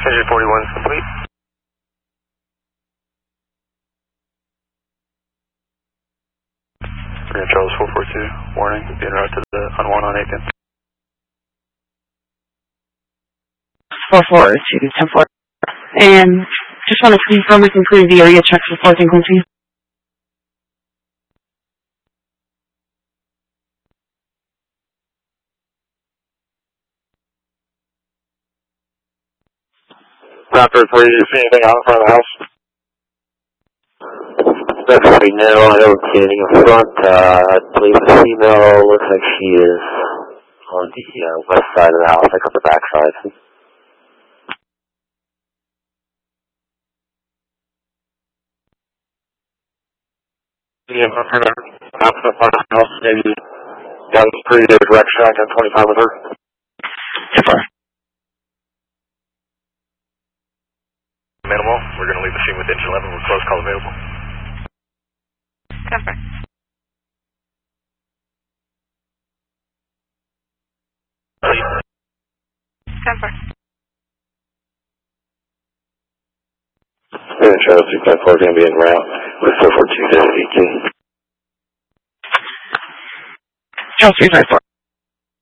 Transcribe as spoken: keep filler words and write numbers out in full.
Engine forty-one is complete. Grand Charles four four two, warning, being routed to the on one on Aiken. four four two, ten four. And just want to confirm we can clear the area check for fourth and Quincy. Raptor three, you see anything out in front of the house? Definitely no, I don't see anything in front. Uh, I believe the female looks like she is on the uh, west side of the house, like on the back side. Yeah, I'm trying to out in front of the house, maybe down the street, there's Rex shotgun twenty-five with her. Super. Minimal, we're going to leave the scene with engine eleven, we're close call available. Cover. Cover. Grand Charles two ten four is going to be en route with four four two to Aiken. Charles three five four.